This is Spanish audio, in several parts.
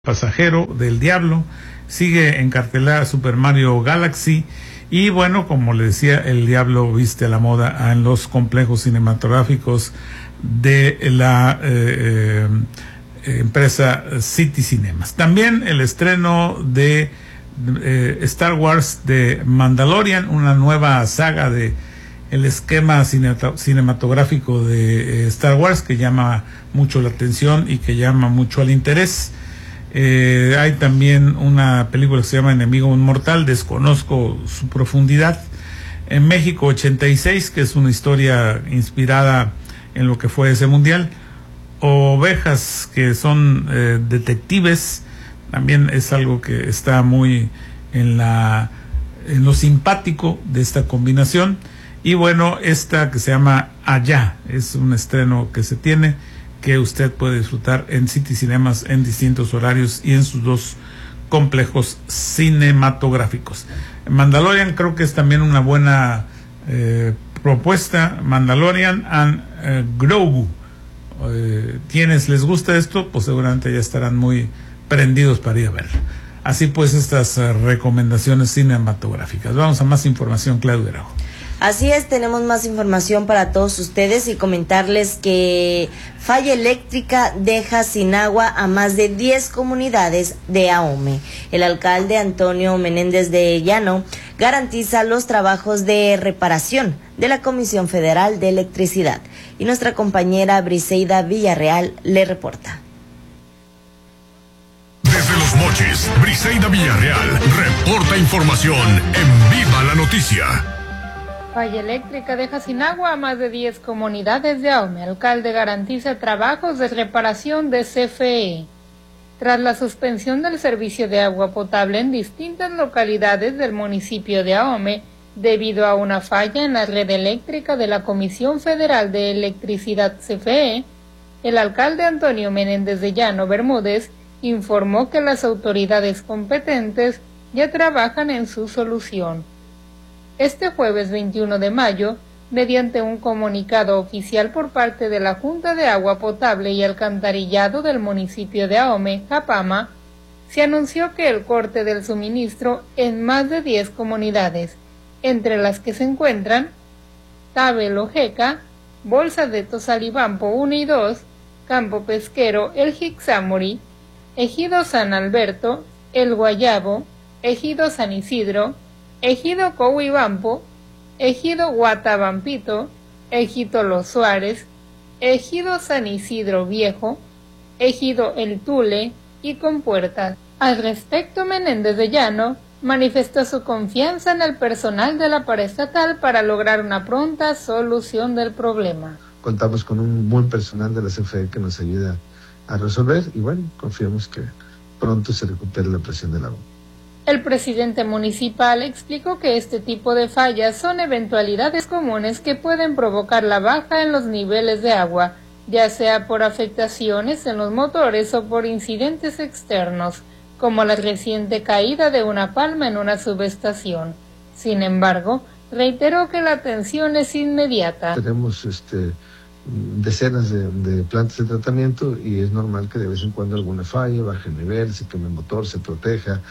Pasajero del Diablo, sigue en cartelera Super Mario Galaxy y bueno, como le decía, el Diablo viste a la moda en los complejos cinematográficos de la empresa City Cinemas. También el estreno de Star Wars de Mandalorian, una nueva saga de el esquema cinematográfico de Star Wars que llama mucho la atención y que llama mucho al interés. Hay también una película que se llama Enemigo Inmortal, desconozco su profundidad. En México 86, que es una historia inspirada en lo que fue ese mundial. Ovejas, que son detectives, también es algo que está muy en lo simpático de esta combinación. Y bueno, esta que se llama Allá, es un estreno que se tiene, que usted puede disfrutar en City Cinemas en distintos horarios y en sus dos complejos cinematográficos. Mandalorian creo que es también una buena propuesta. Mandalorian and Grogu. Quienes les gusta esto, pues seguramente ya estarán muy prendidos para ir a verlo. Así pues, estas recomendaciones cinematográficas. Vamos a más información, Claudio Grau. Así es, tenemos más información para todos ustedes y comentarles que falla eléctrica deja sin agua a más de 10 comunidades de Ahome. El alcalde Antonio Menéndez de Llano garantiza los trabajos de reparación de la Comisión Federal de Electricidad. Y nuestra compañera Briseida Villarreal le reporta. Desde Los Mochis, Briseida Villarreal reporta información en Viva la Noticia. Falla eléctrica deja sin agua a más de 10 comunidades de Ahome. Alcalde garantiza trabajos de reparación de CFE. Tras la suspensión del servicio de agua potable en distintas localidades del municipio de Ahome, debido a una falla en la red eléctrica de la Comisión Federal de Electricidad CFE, el alcalde Antonio Menéndez de Llano Bermúdez informó que las autoridades competentes ya trabajan en su solución. Este jueves 21 de mayo, mediante un comunicado oficial por parte de la Junta de Agua Potable y Alcantarillado del municipio de Ahome, Japama, se anunció que el corte del suministro en más de 10 comunidades, entre las que se encuentran Tabelojeca, Bolsa de Tosalibampo 1 y 2, Campo Pesquero El Jixamori, Ejido San Alberto, El Guayabo, Ejido San Isidro, Ejido Cohuibampo, Ejido Guatabampito, Ejido Los Suárez, Ejido San Isidro Viejo, Ejido El Tule y Compuertas. Al respecto, Menéndez de Llano manifestó su confianza en el personal de la paraestatal para lograr una pronta solución del problema. Contamos con un buen personal de la CFE que nos ayuda a resolver y bueno, confiamos que pronto se recupere la presión del agua. El presidente municipal explicó que este tipo de fallas son eventualidades comunes que pueden provocar la baja en los niveles de agua, ya sea por afectaciones en los motores o por incidentes externos, como la reciente caída de una palma en una subestación. Sin embargo, reiteró que la atención es inmediata. Tenemos decenas de plantas de tratamiento y es normal que de vez en cuando alguna falle, baje el nivel, se queme el motor, se proteja.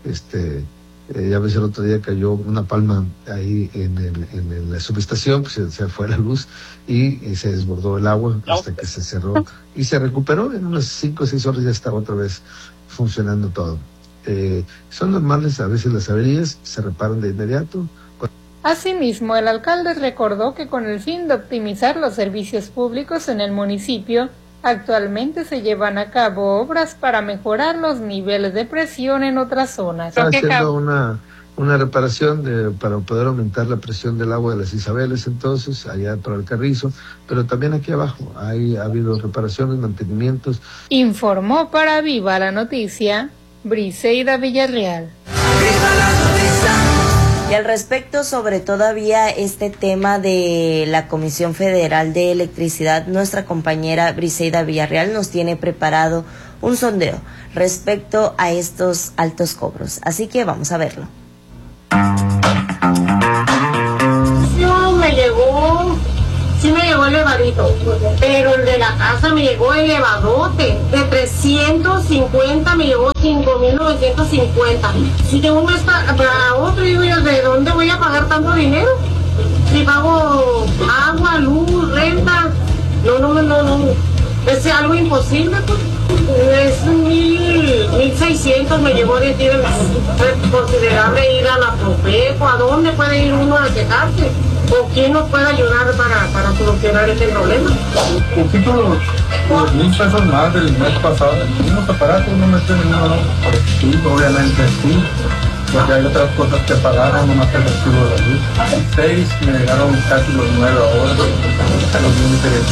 Ya ves, el otro día cayó una palma ahí en la subestación, pues se fue la luz y se desbordó el agua hasta que se cerró y se recuperó. En unas 5 o 6 horas ya estaba otra vez funcionando todo. Son normales a veces las averías, se reparan de inmediato. Asimismo, el alcalde recordó que con el fin de optimizar los servicios públicos en el municipio, actualmente se llevan a cabo obras para mejorar los niveles de presión en otras zonas. Está haciendo una reparación para poder aumentar la presión del agua de las Isabeles, entonces, allá para el Carrizo, pero también aquí abajo ha habido reparaciones, mantenimientos. Informó para Viva la Noticia, Briseida Villarreal. ¡Viva la Noticia! Y al respecto sobre todavía este tema de la Comisión Federal de Electricidad, nuestra compañera Briseida Villarreal nos tiene preparado un sondeo respecto a estos altos cobros. Así que vamos a verlo. Me llegó sí me llegó elevadito, pero el de la casa me llegó elevadote, de 350 me llegó 5,950. Si tengo un mes para otro, digo yo, ¿de dónde voy a pagar tanto dinero? Si pago agua, luz, renta, no, es algo imposible, pues. Es 1,600 me llegó de ti, es considerable ir a la Profeco. ¿A dónde puede ir uno a quejarse? ¿O quién nos puede ayudar para solucionar este problema? Un poquito los 1,000 pesos más del mes pasado. Unos aparatos no me estoy nada, sí, obviamente sí, porque hay otras cosas que pagaron, no más que el recibo de la luz. 6 me llegaron casi los 9 ahora, los límites de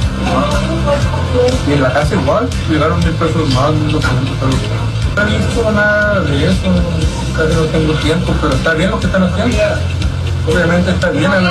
y en la casa igual, llegaron 1,000 pesos más, 1,200 pesos. No he visto nada de eso, casi no tengo tiempo, pero está bien lo que están haciendo. Obviamente está bien, a ver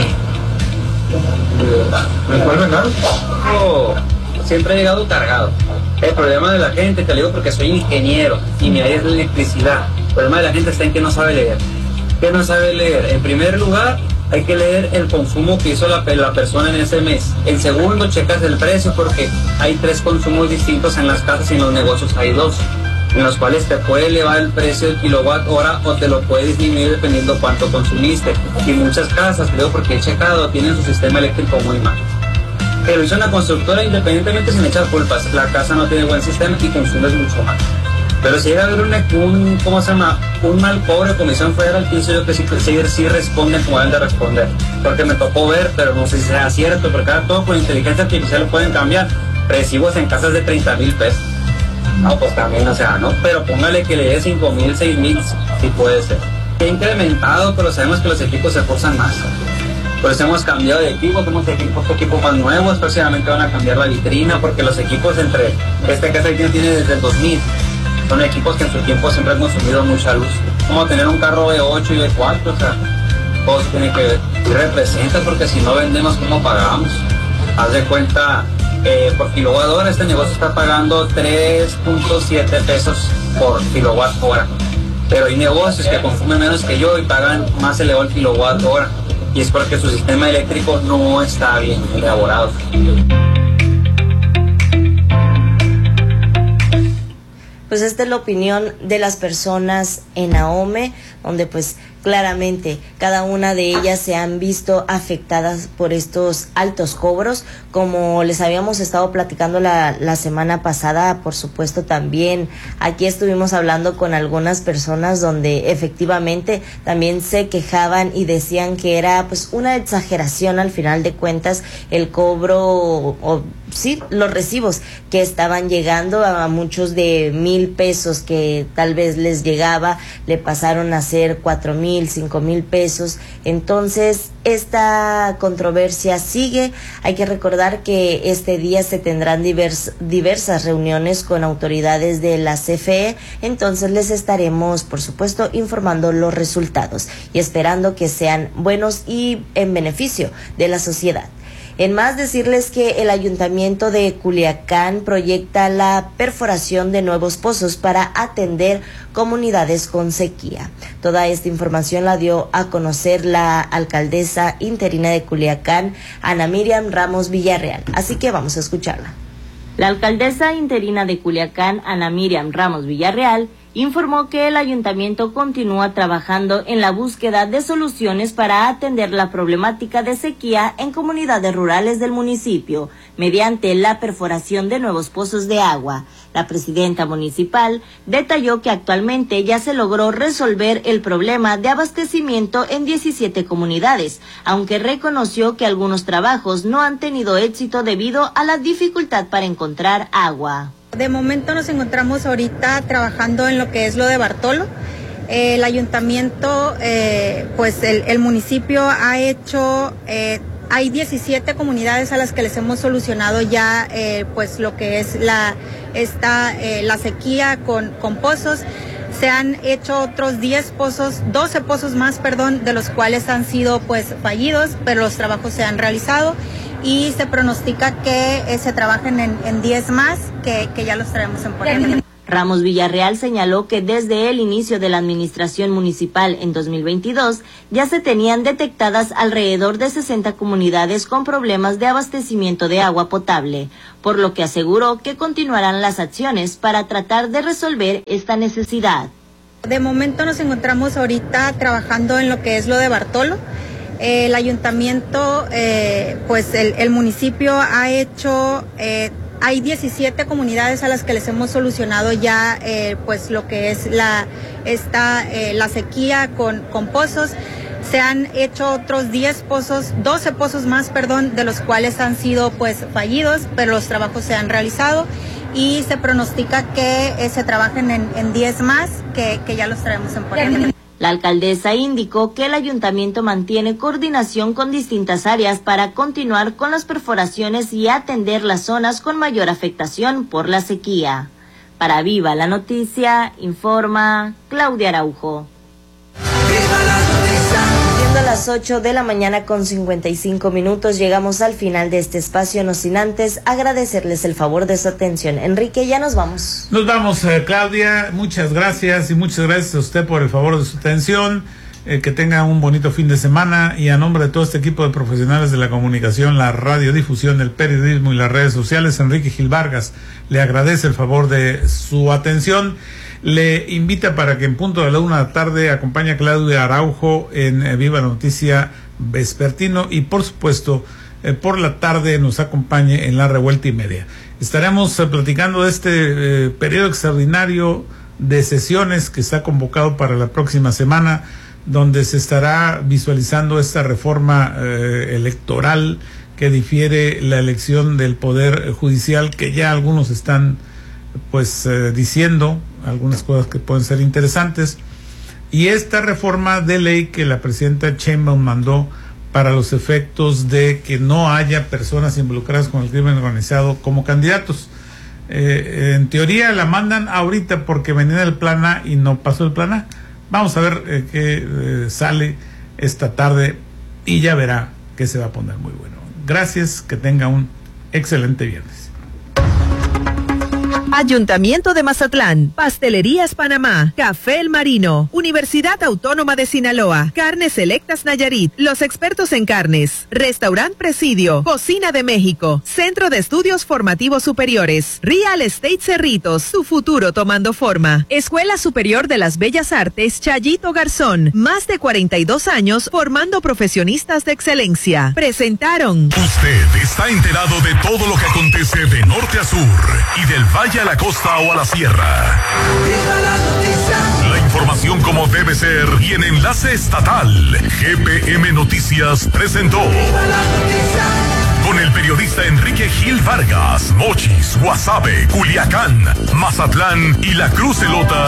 si resuelven algo. Siempre he llegado cargado. El problema de la gente, te lo digo porque soy ingeniero y mi área es la electricidad. El problema de la gente está en que no sabe leer. ¿Qué no sabe leer? En primer lugar, hay que leer el consumo que hizo la persona en ese mes. En segundo, checas el precio porque hay 3 consumos distintos en las casas y en los negocios hay 2, en los cuales te puede elevar el precio del kilowatt hora o te lo puede disminuir dependiendo cuánto consumiste. Y muchas casas, creo porque he checado, tienen su sistema eléctrico muy mal. Pero hizo una constructora independientemente sin echar culpas. La casa no tiene buen sistema y consumes mucho más. Pero si llega a haber un mal cobre o comisión federal, pienso yo que sí responden como deben de responder. Porque me tocó ver, pero no sé si sea cierto, porque ahora todo con inteligencia artificial lo pueden cambiar. Recibos en casas de 30,000 pesos. No, pues también, no, pero póngale que le dé 5,000, 6,000, sí puede ser. Se ha incrementado, pero sabemos que los equipos se esforzan más. Por eso hemos cambiado de equipo, tenemos equipos más nuevos, próximamente van a cambiar la vitrina, porque los equipos esta casa tiene desde el 2000. Son equipos que en su tiempo siempre han consumido mucha luz. Como tener un carro V8 y V4, todo se tiene que ver. Y representa, porque si no vendemos, ¿cómo pagamos? Haz de cuenta, por kilowatt hora, este negocio está pagando 3.7 pesos por kilowatt hora. Pero hay negocios que consumen menos que yo y pagan más elevado el kilowatt hora. Y es porque su sistema eléctrico no está bien elaborado. Pues esta es la opinión de las personas en Ahome, donde pues claramente cada una de ellas se han visto afectadas por estos altos cobros. Como les habíamos estado platicando la semana pasada, por supuesto también aquí estuvimos hablando con algunas personas donde efectivamente también se quejaban y decían que era pues una exageración al final de cuentas el cobro los recibos que estaban llegando a muchos de 1,000 pesos que tal vez les llegaba, le pasaron a ser 4,000, 5,000 pesos. Entonces esta controversia sigue. Hay que recordar que este día se tendrán diversas reuniones con autoridades de la CFE, entonces les estaremos por supuesto informando los resultados y esperando que sean buenos y en beneficio de la sociedad. En más, decirles que el Ayuntamiento de Culiacán proyecta la perforación de nuevos pozos para atender comunidades con sequía. Toda esta información la dio a conocer la alcaldesa interina de Culiacán, Ana Miriam Ramos Villarreal. Así que vamos a escucharla. La alcaldesa interina de Culiacán, Ana Miriam Ramos Villarreal, informó que el ayuntamiento continúa trabajando en la búsqueda de soluciones para atender la problemática de sequía en comunidades rurales del municipio, mediante la perforación de nuevos pozos de agua. La presidenta municipal detalló que actualmente ya se logró resolver el problema de abastecimiento en 17 comunidades, aunque reconoció que algunos trabajos no han tenido éxito debido a la dificultad para encontrar agua. De momento nos encontramos ahorita trabajando en lo que es lo de Bartolo. El ayuntamiento, pues el municipio ha hecho, hay 17 comunidades a las que les hemos solucionado ya pues lo que es la sequía con pozos. Se han hecho otros 12 pozos más, de los cuales han sido pues fallidos, pero los trabajos se han realizado y se pronostica que se trabajen en 10 más que ya los traemos en poder. Ramos Villarreal señaló que desde el inicio de la administración municipal en 2022 ya se tenían detectadas alrededor de 60 comunidades con problemas de abastecimiento de agua potable, por lo que aseguró que continuarán las acciones para tratar de resolver esta necesidad. De momento nos encontramos ahorita trabajando en lo que es lo de Bartolo. El ayuntamiento, pues el municipio ha hecho... hay 17 comunidades a las que les hemos solucionado ya pues lo que es la sequía con pozos. Se han hecho otros 12 pozos más, de los cuales han sido pues fallidos, pero los trabajos se han realizado y se pronostica que se trabajen en 10 más que ya los traemos en poner. La alcaldesa indicó que el ayuntamiento mantiene coordinación con distintas áreas para continuar con las perforaciones y atender las zonas con mayor afectación por la sequía. Para Viva la Noticia, informa Claudia Araujo. Siendo las 8 de la mañana con 55 minutos, llegamos al final de este espacio, no sin antes agradecerles el favor de su atención. Enrique, ya nos vamos. Nos vamos, Claudia, muchas gracias y muchas gracias a usted por el favor de su atención. Que tenga un bonito fin de semana y a nombre de todo este equipo de profesionales de la comunicación, la radiodifusión, el periodismo y las redes sociales, Enrique Gil Vargas le agradece el favor de su atención. Le invita para que en punto de la 1 de la tarde acompañe a Claudia Araujo en Viva la Noticia Vespertino y por supuesto por la tarde nos acompañe en la Revuelta y Media. Estaremos platicando de este periodo extraordinario de sesiones que está convocado para la próxima semana, donde se estará visualizando esta reforma electoral que difiere la elección del Poder Judicial, que ya algunos están diciendo algunas cosas que pueden ser interesantes, y esta reforma de ley que la presidenta Sheinbaum mandó para los efectos de que no haya personas involucradas con el crimen organizado como candidatos. En teoría la mandan ahorita porque venía el plan A y no pasó el plan A. Vamos a ver qué sale esta tarde y ya verá que se va a poner muy bueno. Gracias, que tenga un excelente viernes. Ayuntamiento de Mazatlán, Pastelerías Panamá, Café El Marino, Universidad Autónoma de Sinaloa, Carnes Selectas Nayarit, los expertos en carnes, Restaurant Presidio, Cocina de México, Centro de Estudios Formativos Superiores, Real Estate Cerritos, su futuro tomando forma, Escuela Superior de las Bellas Artes Chayito Garzón, más de 42 años formando profesionistas de excelencia. Presentaron. Usted está enterado de todo lo que acontece de norte a sur y del valle a la costa o a la sierra. La información como debe ser y en enlace estatal. GPM Noticias presentó. Con el periodista Enrique Gil Vargas, Mochis, Guasave, Culiacán, Mazatlán y la Cruz Elota.